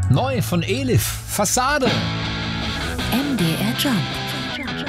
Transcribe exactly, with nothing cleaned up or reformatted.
Neu von Elif, Fassade. M D R Jump.